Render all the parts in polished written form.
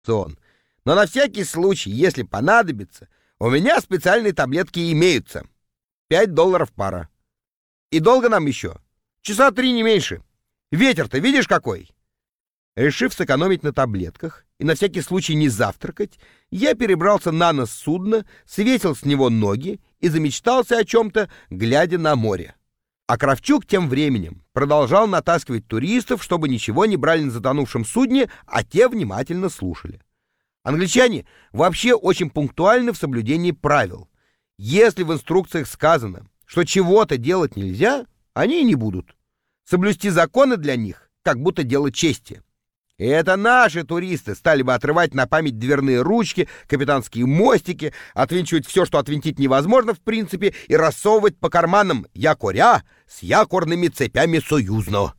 он. «Но на всякий случай, если понадобится, у меня специальные таблетки имеются. $5 пара. И долго нам еще? Часа 3, не меньше. Ветер-то видишь какой?» Решив сэкономить на таблетках и на всякий случай не завтракать, я перебрался на нос судна, свесил с него ноги и замечтался о чем-то, глядя на море. А Кравчук тем временем продолжал натаскивать туристов, чтобы ничего не брали на затонувшем судне, а те внимательно слушали. Англичане вообще очень пунктуальны в соблюдении правил. Если в инструкциях сказано, что чего-то делать нельзя, они и не будут. Соблюсти законы для них как будто дело чести. И это наши туристы стали бы отрывать на память дверные ручки, капитанские мостики, отвинчивать все, что отвинтить невозможно в принципе, и рассовывать по карманам якоря с якорными цепями союзно.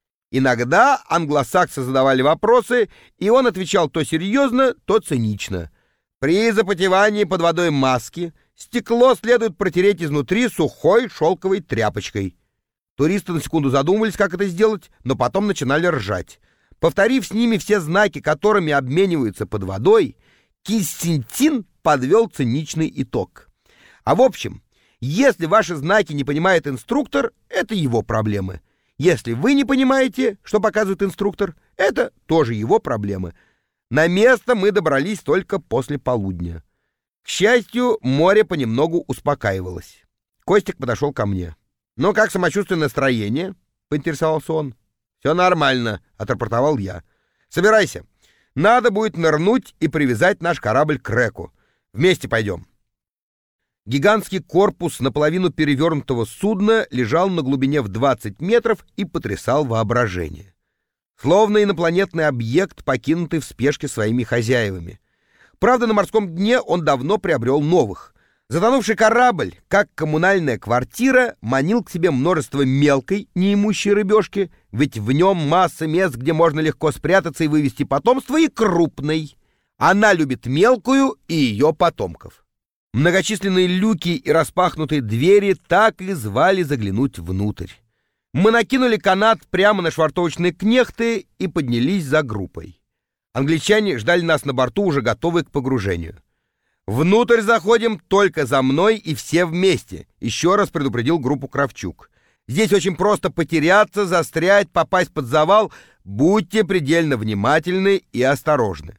Иногда англосаксы задавали вопросы, и он отвечал то серьезно, то цинично. При запотевании под водой маски стекло следует протереть изнутри сухой шелковой тряпочкой. Туристы на секунду задумывались, как это сделать, но потом начинали ржать. Повторив с ними все знаки, которыми обмениваются под водой, Киссинтин подвел циничный итог. А в общем, если ваши знаки не понимает инструктор, это его проблемы. Если вы не понимаете, что показывает инструктор, это тоже его проблемы. На место мы добрались только после полудня. К счастью, море понемногу успокаивалось. Костик подошел ко мне. «Ну, как самочувствие, настроение?» — поинтересовался он. «Все нормально», — отрапортовал я. «Собирайся. Надо будет нырнуть и привязать наш корабль к реку. Вместе пойдем». Гигантский корпус наполовину перевернутого судна лежал на глубине в 20 метров и потрясал воображение. Словно инопланетный объект, покинутый в спешке своими хозяевами. Правда, на морском дне он давно приобрел новых. Затонувший корабль, как коммунальная квартира, манил к себе множество мелкой, неимущей рыбешки, ведь в нем масса мест, где можно легко спрятаться и вывести потомство, и крупной. Она любит мелкую и ее потомков. Многочисленные люки и распахнутые двери так и звали заглянуть внутрь. Мы накинули канат прямо на швартовочные кнехты и поднялись за группой. Англичане ждали нас на борту, уже готовые к погружению. «Внутрь заходим только за мной и все вместе», — еще раз предупредил группу Кравчук. «Здесь очень просто потеряться, застрять, попасть под завал. Будьте предельно внимательны и осторожны».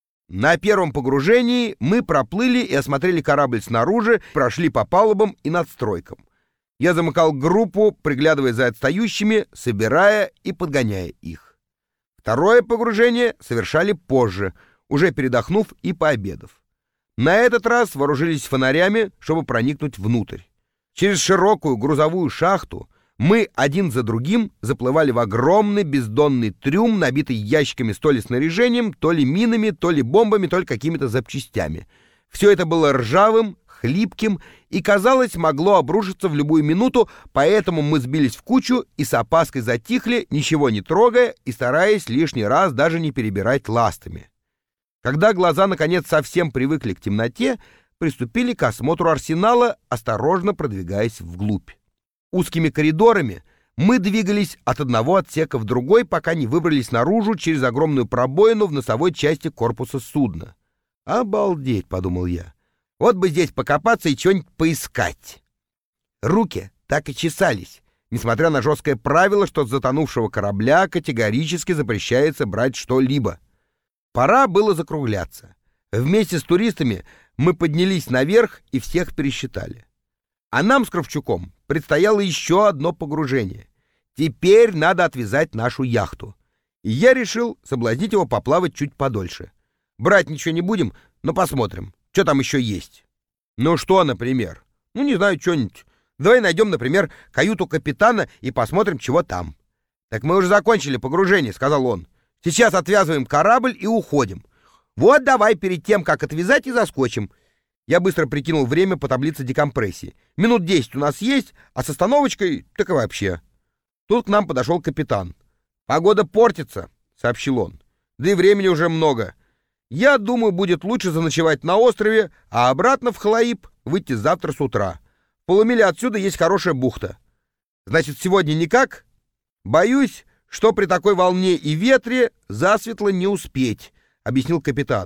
На первом погружении мы проплыли и осмотрели корабль снаружи, прошли по палубам и надстройкам. Я замыкал группу, приглядывая за отстающими, собирая и подгоняя их. Второе погружение совершали позже, уже передохнув и пообедав. На этот раз вооружились фонарями, чтобы проникнуть внутрь. Через широкую грузовую шахту мы один за другим заплывали в огромный бездонный трюм, набитый ящиками то ли снаряжением, то ли минами, то ли бомбами, то ли какими-то запчастями. Все это было ржавым, хлипким и, казалось, могло обрушиться в любую минуту, поэтому мы сбились в кучу и с опаской затихли, ничего не трогая и стараясь лишний раз даже не перебирать ластами. Когда глаза, наконец, совсем привыкли к темноте, приступили к осмотру арсенала, осторожно продвигаясь вглубь. Узкими коридорами мы двигались от одного отсека в другой, пока не выбрались наружу через огромную пробоину в носовой части корпуса судна. «Обалдеть», — подумал я, — «вот бы здесь покопаться и что-нибудь поискать». Руки так и чесались, несмотря на жесткое правило, что с затонувшего корабля категорически запрещается брать что-либо. Пора было закругляться. Вместе с туристами мы поднялись наверх и всех пересчитали. А нам с Кравчуком предстояло еще одно погружение. Теперь надо отвязать нашу яхту. И я решил соблазнить его поплавать чуть подольше. Брать ничего не будем, но посмотрим, что там еще есть. Ну что, например? Ну, не знаю, что-нибудь. Давай найдем, например, каюту капитана и посмотрим, чего там. Так мы уже закончили погружение, сказал он. Сейчас отвязываем корабль и уходим. Вот давай перед тем, как отвязать, и заскочим. Я быстро прикинул время по таблице декомпрессии. Минут 10 у нас есть, а с остановочкой так и вообще. Тут к нам подошел капитан. «Погода портится», — сообщил он. «Да и времени уже много. Я думаю, будет лучше заночевать на острове, а обратно в Халаиб выйти завтра с утра. В полумиле отсюда есть хорошая бухта. Значит, сегодня никак? Боюсь, что при такой волне и ветре засветло не успеть, объяснил капитан.